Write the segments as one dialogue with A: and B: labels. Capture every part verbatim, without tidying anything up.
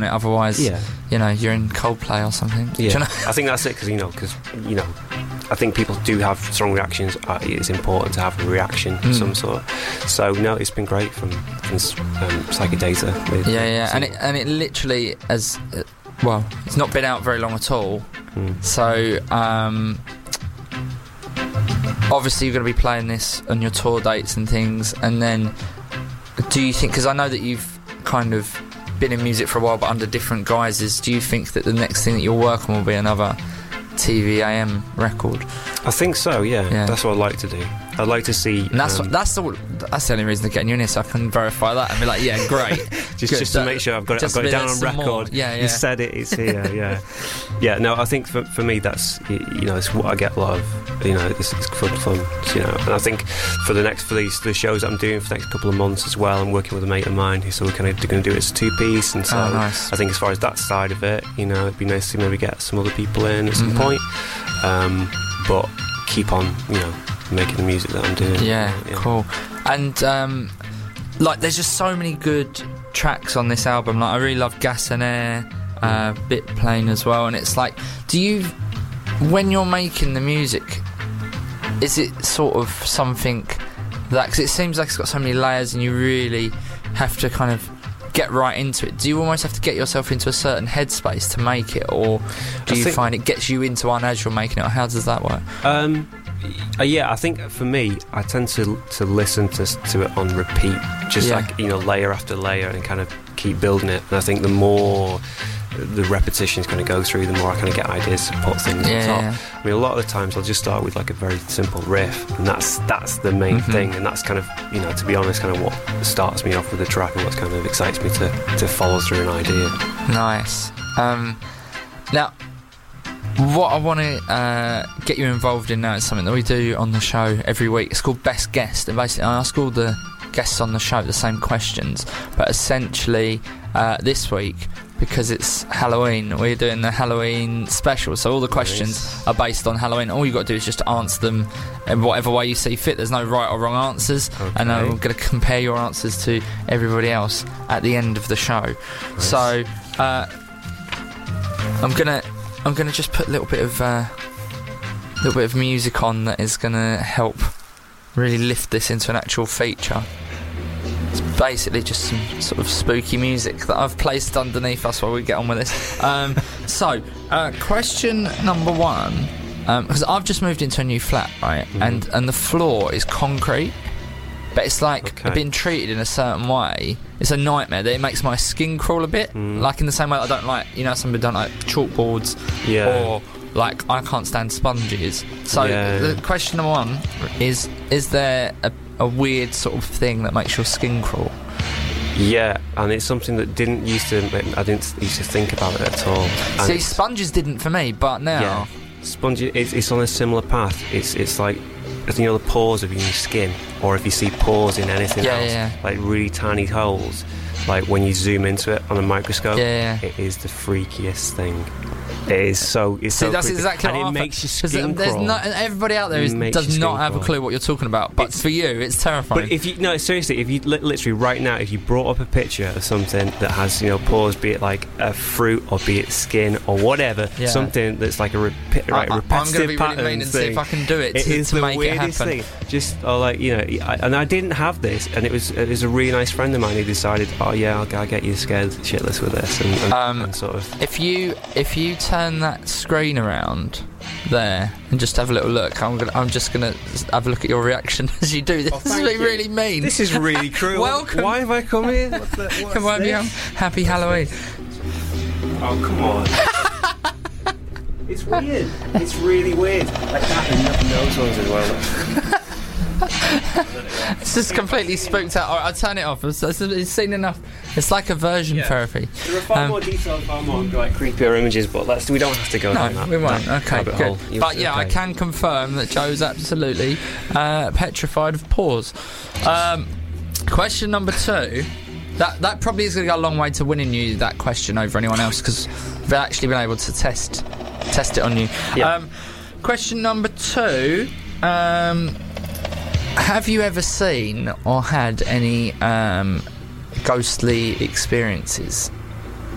A: on it. Otherwise,
B: Yeah.
A: you know, you're in Coldplay or something. Do
B: Yeah,
A: you know?
B: I think that's it, because you know, because you know, I think people do have strong reactions. Uh, it's important to have a reaction
A: Mm.
B: of some sort. So no, it's been great from, from um, Psychodata. With,
A: Yeah, yeah, and it and it literally has, uh, well, it's not been out very long at all.
B: Mm.
A: So, um, obviously you're going to be playing this on your tour dates and things, and then do you think, because I know that you've kind of been in music for a while but under different guises, do you think that the next thing that you'll work on will be another T V A M record?
B: I think so. Yeah.
A: Yeah.
B: That's what I'd like to do. I'd like to see.
A: And that's
B: um,
A: what, that's the that's the only reason they're getting you in here, so I can verify that and be like, yeah, great.
B: just
A: Good.
B: just to
A: That-
B: make sure I've got it, I've
A: just
B: got it
A: be
B: down
A: there
B: on
A: some more.
B: record.
A: Yeah, yeah.
B: You said it. It's here. Yeah. Yeah. No, I think for for me that's y- you know it's what I get a lot of. You know, it's, it's fun, fun. You know, and I think for the next for these the shows that I'm doing for the next couple of months as well, I'm working with a mate of mine, so we're kind of going to do it as a two piece, and so
A: Oh, nice.
B: I think as far as that side of it, you know, it'd be nice to maybe get some other people in at some
A: Mhm.
B: point, um, but keep on, you know, making the music that I'm doing.
A: Yeah,
B: Yeah.
A: cool. And um, like, there's just so many good tracks on this album. Like, I really love Gas and Air, uh, Bit Plain as well. And it's like, do you, when you're making the music, is it sort of something that, because it seems like it's got so many layers and you really have to kind of get right into it. Do you almost have to get yourself into a certain headspace to make it, or do
B: I
A: you
B: think-
A: find it gets you into one as you're making it, or how does that work?
B: Um, uh, yeah, I think for me, I tend to to listen to to it on repeat, just
A: Yeah.
B: like, you know, layer after layer, and kind of keep building it. And I think the more the repetitions kind of go through, the more I kind of get ideas to put things
A: Yeah,
B: on top.
A: yeah.
B: I mean, a lot of the times I'll just start with like a very simple riff, and that's that's the main
A: Mhm.
B: thing, and that's kind of, you know, to be honest, kind of what starts me off with the track and what kind of excites me to to follow through an idea.
A: Nice. Um, now, what I want to uh, get you involved in now is something that we do on the show every week. It's called Best Guest, and basically I ask all the guests on the show the same questions, but essentially uh, this week, because it's Halloween, we're doing the Halloween special, so all the questions
B: Nice.
A: are based on Halloween. All you've got to do is just answer them in whatever way you see fit. There's no right or wrong answers, and
B: Okay.
A: I'm going to compare your answers to everybody else at the end of the show. So uh, I'm gonna I'm gonna just put a little bit of uh, little bit of music on that is gonna help really lift this into an actual feature. It's basically just some sort of spooky music that I've placed underneath us while we get on with this. Um, so, uh, question number one, because I've just moved into a new flat, right,
B: Mhm.
A: and and the floor is concrete. But it's like
B: Okay.
A: been treated in a certain way. It's a nightmare that it makes my skin crawl a bit.
B: Mm.
A: Like in the same way I don't like, you know, some people don't like chalkboards,
B: Yeah.
A: or like I can't stand sponges. So
B: Yeah.
A: the question number one is: is there a, a weird sort of thing that makes your skin crawl?
B: Yeah, and it's something that didn't used to. I didn't used to think about it at all. And
A: See,
B: it's-
A: sponges didn't for me, but now.
B: Yeah, sponge. It's, it's on a similar path. It's it's like, you know, the pores of your skin, or if you see pores in anything
A: Yeah,
B: else,
A: yeah,
B: like really tiny holes. Like when you zoom into it on a microscope,
A: Yeah, yeah.
B: it is the freakiest thing. It is so. It's
A: See,
B: so
A: that's
B: creepy.
A: exactly
B: and
A: what
B: it
A: I
B: makes your
A: Because
B: skin
A: there's
B: crawl.
A: no, everybody out there is,
B: Makes
A: does
B: your
A: not
B: skin
A: have a
B: crawl.
A: clue what you're talking about. But
B: It's-
A: for you, it's terrifying.
B: But if you no, seriously, if you li- literally right now, if you brought up a picture of something that has, you know, pores, be it like a fruit or be it skin or whatever,
A: Yeah.
B: something that's like a repi- right,
A: I, I, I'm
B: repetitive
A: going to be really
B: pattern
A: mean and see
B: thing.
A: if I can do it,
B: It
A: to,
B: is
A: to
B: the
A: make it
B: weirdest
A: happen.
B: thing. Just, oh, like, you know, I, and I didn't have this, and it was it was a really nice friend of mine who decided, oh yeah, I'll, I'll get you scared shitless with this, and, and,
A: Um,
B: and sort of.
A: If you if you turn that screen around there and just have a little look, I'm gonna I'm just gonna have a look at your reaction as you do this.
B: Oh,
A: this is
B: thank you.
A: really mean.
B: This is really cruel.
A: Welcome.
B: Why have I come here? What the, what's
A: Come on,
B: this?
A: Beyond. Happy Halloween.
B: Oh, come on. It's weird. It's really weird. Like that and those ones as well.
A: It's just completely spooked out. Alright, I'll turn it off. It's, it's, it's seen enough. It's like aversion
B: Yeah.
A: therapy.
B: There are far
A: Um,
B: more detailed, far more like creepier images, but let's, we don't have to go down
A: No,
B: that.
A: we won't.
B: that
A: Okay,
B: rabbit
A: good.
B: hole. You-
A: But yeah, I
B: okay.
A: can confirm that Joe's absolutely uh, petrified of pores. Um, question number two. That that probably is going to go a long way to winning you that question over anyone else, because they've actually been able to test test it on you.
B: Yeah.
A: Um, question number two. Um, have you ever seen or had any um, ghostly experiences?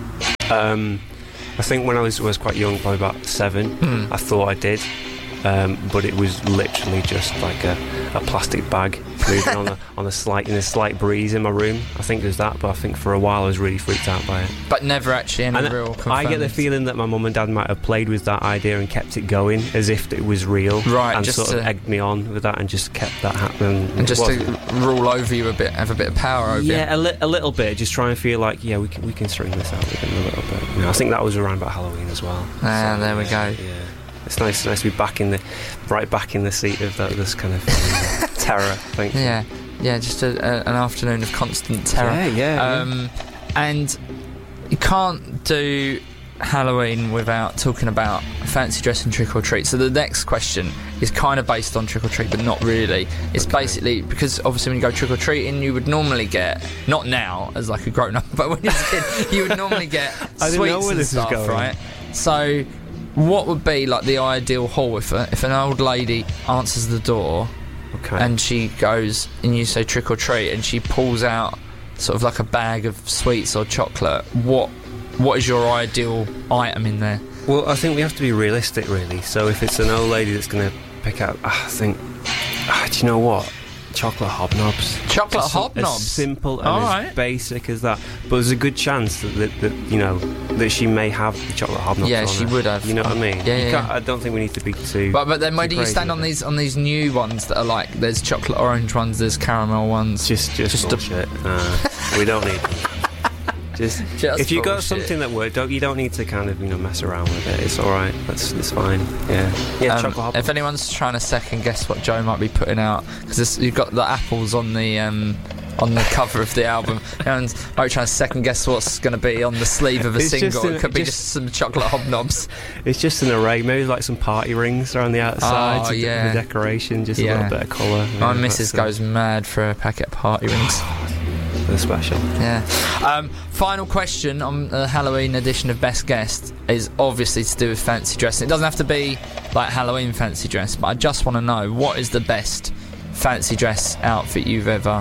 B: Um, I think when I was was quite young, probably about seven,
A: Mm.
B: I thought I did, um, but it was literally just like a, a plastic bag moving on a on a slight in a slight breeze in my room. I think it was that, but I think for a while I was really freaked out by it.
A: But never actually any
B: And
A: real.
B: I get the
A: confirmed-
B: feeling that my mum and dad might have played with that idea and kept it going as if it was real,
A: Right,
B: and
A: just
B: sort of
A: to-
B: egged me on with that and just kept that happening.
A: and just
B: It
A: to
B: wasn't.
A: rule over you a bit, have a bit of power over you.
B: Yeah, a, li- a little bit. Just try and feel like, yeah, we can we can string this out with them a little bit. You know, I think that was around about Halloween as well.
A: Ah,
B: So,
A: there we
B: yeah,
A: go.
B: Yeah, it's nice, nice to be back in the, right back in the seat of that, this kind of uh, terror. I think.
A: Yeah, yeah, just a, a, an afternoon of constant terror.
B: Yeah, yeah.
A: Um, and you can't do Halloween without talking about fancy dress and trick or treat. So the next question is kind of based on trick or treat, but not really. It's
B: Okay.
A: basically because obviously when you go trick or treating, you would normally get, not now as like a grown up, but when you're a kid, you would normally get
B: I didn't
A: sweets
B: know where
A: and
B: this was
A: stuff,
B: going.
A: right? So what would be like the ideal haul if a, if an old lady answers the door
B: Okay.
A: and she goes and you say trick or treat and she pulls out sort of like a bag of sweets or chocolate, what what is your ideal item in there?
B: Well, I think we have to be realistic, really. So if it's an old lady that's going to pick out, I think, ah, do you know what? Chocolate hobnobs.
A: Chocolate
B: Just some-
A: hobnobs?
B: As simple and
A: All
B: as
A: right.
B: basic as that. But there's a good chance that, that, that you know that she may have the chocolate hobnobs.
A: Yeah,
B: on
A: she
B: her.
A: would have.
B: You know what I mean?
A: Yeah,
B: You
A: yeah,
B: can't-
A: yeah.
B: I don't think we need to be too.
A: But but then where
B: too
A: do you
B: crazy
A: stand on
B: with it.
A: these on these new ones that are like there's chocolate orange ones, there's caramel ones?
B: Just, just,
A: Just a-
B: bullshit. Uh, we don't need. Them. Just,
A: Just
B: if you got
A: bullshit.
B: something that works, don't you don't need to kind of you know mess around with it. It's all right. That's it's fine. Yeah, yeah.
A: Um,
B: chocolate hobnobs.
A: if anyone's trying to second guess what Joe might be putting out, because you've got the apples on the um, on the cover of the album, and might be trying to second guess what's going to be on the sleeve of a
B: It's just
A: single.
B: a-
A: It could be
B: just-
A: just some chocolate hobnobs.
B: It's just an array, maybe like some party rings around the outside,
A: Oh,
B: to
A: yeah.
B: the decoration, just
A: Yeah.
B: a little bit of colour.
A: My
B: Yeah,
A: missus
B: that's
A: goes mad for a packet of party rings.
B: it. They're special.
A: Yeah. Um, final question on the Halloween edition of Best Guest is obviously to do with fancy dressing. It doesn't have to be like Halloween fancy dress, but I just want to know what is the best fancy dress outfit you've ever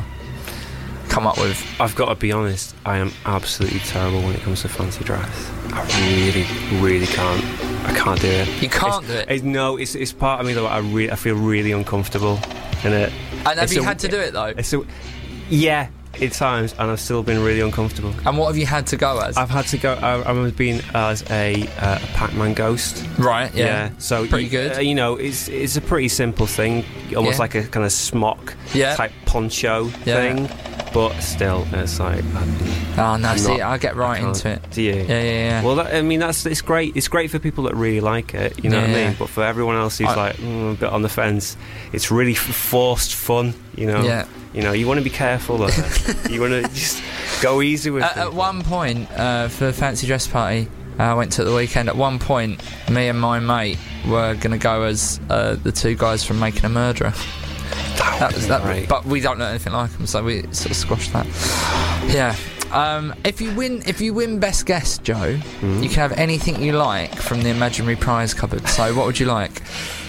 A: come up with.
B: I've got to be honest, I am absolutely terrible when it comes to fancy dress. I really, really can't. I can't do it.
A: You can't
B: It's-
A: do it.
B: It's, no, it's it's part of me that I re- I feel really uncomfortable in it.
A: And have
B: it's
A: you
B: a-
A: had to do it though?
B: It's a, yeah, at times, and I've still been really uncomfortable.
A: And what have you had to go as?
B: I've had to go. I, I was being as a, uh, a Pac-Man ghost.
A: right, yeah.
B: so
A: Pretty
B: you,
A: good.
B: Uh, you know, it's it's a pretty simple thing, almost
A: Yeah.
B: like a kind of smock
A: Yeah.
B: type poncho
A: Yeah.
B: thing. But still, it's like, I,
A: Oh no,
B: I'm
A: see,
B: not-
A: I get right
B: I can't-
A: into it.
B: do you?
A: Yeah, yeah, yeah.
B: Well, that, I mean, that's it's great. It's great for people that really like it. You know what I
A: Yeah.
B: mean? But for everyone else who's
A: I-
B: like mm, a bit on the fence, it's really f- forced fun. You know.
A: Yeah.
B: You know, you want to be careful of it. You want to just go easy with
A: At,
B: it.
A: at one point, uh, for the fancy dress party uh, I went to at the weekend, at one point, me and my mate were going to go as uh, the two guys from Making a Murderer. That was that,
B: Right.
A: but we don't know anything like them, so we sort of squashed that. Yeah. Um, if you win, if you win Best Guest, Joe,
B: Mm.
A: you can have anything you like from the imaginary prize cupboard. So, what would you like?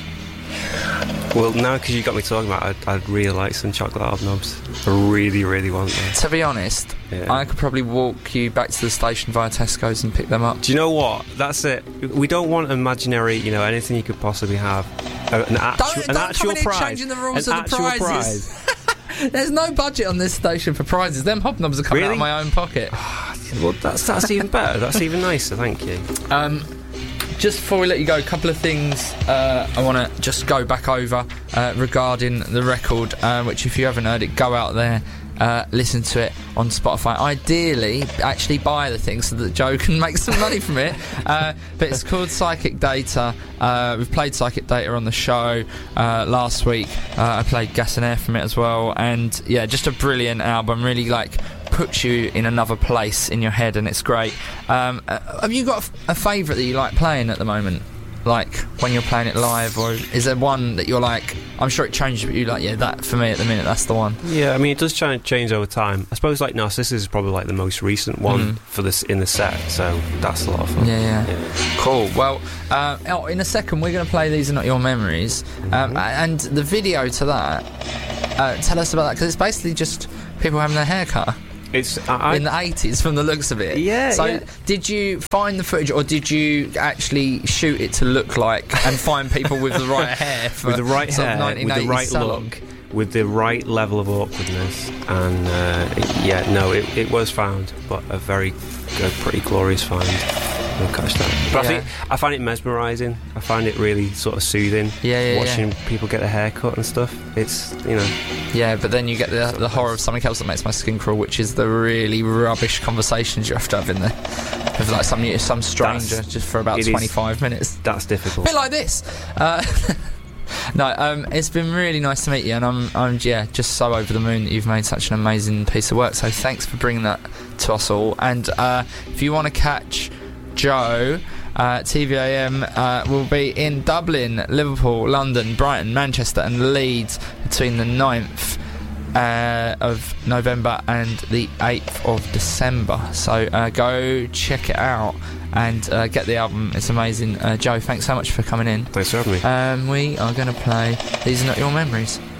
B: Well, now because you got me talking about, it, I'd, I'd really like some chocolate hobnobs. I really, really want them.
A: To be honest,
B: Yeah.
A: I could probably walk you back to the station via Tesco's and pick them up.
B: Do you know what? That's it. We don't want imaginary, you know, anything you could possibly have. Uh, an actual,
A: Don't,
B: an
A: don't
B: actual
A: come in here
B: prize.
A: changing the rules
B: an
A: of the
B: actual
A: prizes.
B: prize.
A: There's no budget on this station for prizes. Them hobnobs are coming out
B: Really?
A: of my own pocket.
B: Well, that's that's even better. That's even nicer. Thank you.
A: Um, just before we let you go, a couple of things uh, I want to just go back over uh, regarding the record, uh, which if you haven't heard it, go out there, uh, listen to it on Spotify. Ideally, actually buy the thing so that Joe can make some money from it. Uh, but it's called Psychic Data. Uh, we've played Psychic Data on the show uh, last week. Uh, I played Gas and Air from it as well. And yeah, just a brilliant album. Really like puts you in another place in your head, and it's great. Um, uh, have you got a, f- a favourite that you like playing at the moment? Like when you're playing it live, or is there one that you're like? I'm sure it changes, but you like, yeah, that for me at the minute, that's the one.
B: Yeah, I mean, it does try and change over time. I suppose, like, Narcissus is probably like the most recent one
A: Mm.
B: for this in the set, so that's a lot of fun.
A: Yeah, yeah.
B: Yeah.
A: Cool. Well, uh, oh, in a second we're going to play These Are Not Your Memories, um,
B: Mhm.
A: and the video to that. Uh, tell us about that, because it's basically just people having their hair cut.
B: It's I,
A: in the eighties from the looks of it.
B: Yeah.
A: So
B: yeah.
A: did you find the footage, or did you actually shoot it to look like and find people with the right hair for
B: with the right
A: sort
B: hair,
A: of
B: with the right
A: salon?
B: look, with the right level of awkwardness, and uh, it, yeah, no, it, it was found, but a very, a pretty glorious find. We'll catch that. But
A: Yeah.
B: I think I find it mesmerising. I find it really sort of soothing.
A: Yeah, yeah,
B: watching
A: yeah.
B: people get a haircut and stuff. It's, you know.
A: Yeah, but then you get the the horror of something else that makes my skin crawl, which is the really rubbish conversations you have to have in there with like some some stranger
B: That's,
A: just for about twenty-five minutes.
B: That's difficult.
A: A bit like this. Uh, no, um, it's been really nice to meet you, and I'm, I'm, yeah, just so over the moon that you've made such an amazing piece of work. So thanks for bringing that to us all. And uh, if you want to catch Joe, uh, T V A M uh, will be in Dublin, Liverpool, London, Brighton, Manchester and Leeds between the ninth uh, of November and the eighth of December. So uh, go check it out and uh, get the album. It's amazing. uh, Joe, thanks so much for coming in.
B: Thanks for having me.
A: Um, we are going to play These Are Not Your Memories.